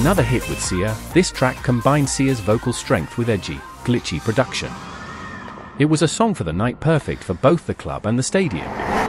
Another hit with Sia, this track combined Sia's vocal strength with edgy, glitchy production. It was a song for the night, perfect for both the club and the stadium.